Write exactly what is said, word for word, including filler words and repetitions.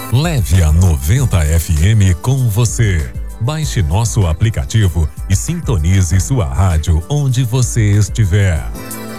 Leve a noventa F M com você. Baixe nosso aplicativo e sintonize sua rádio onde você estiver.